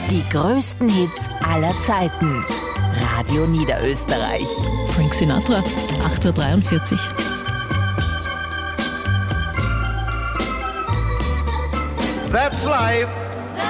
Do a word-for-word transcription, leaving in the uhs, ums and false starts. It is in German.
Die größten Hits aller Zeiten. Radio Niederösterreich. Frank Sinatra, acht Uhr dreiundvierzig. That's life.